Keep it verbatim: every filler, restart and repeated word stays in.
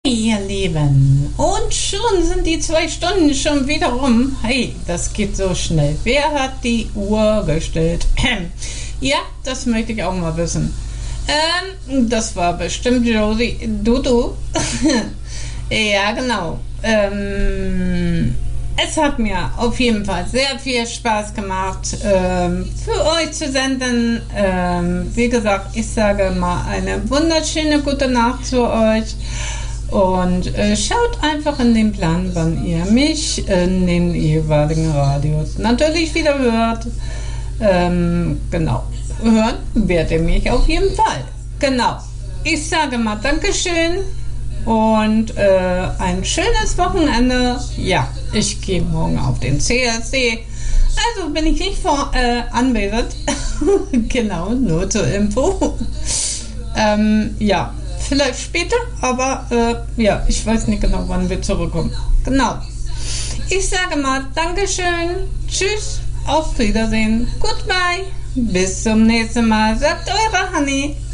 Ihr Lieben, und schon sind die zwei Stunden schon wieder rum. Hey, das geht so schnell. Wer hat die Uhr gestellt? Ja, das möchte ich auch mal wissen. Ähm, das war bestimmt Josie. Dudu. Ja, genau. Ähm, es hat mir auf jeden Fall sehr viel Spaß gemacht, ähm, für euch zu senden. Ähm, wie gesagt, ich sage mal eine wunderschöne gute Nacht zu euch. Und äh, schaut einfach in den Plan, wann ihr mich in den jeweiligen Radios natürlich wieder hört. Ähm, genau. Hören werdet ihr mich auf jeden Fall. Genau. Ich sage mal Dankeschön und äh, ein schönes Wochenende. Ja, ich gehe morgen auf den C S D. Also bin ich nicht vor, äh, anwesend. Genau, nur zur Info. ähm, ja. Vielleicht später, aber äh, ja, ich weiß nicht genau, wann wir zurückkommen. Genau. Ich sage mal Dankeschön, tschüss, auf Wiedersehen, goodbye, bis zum nächsten Mal, sagt eure Hanni.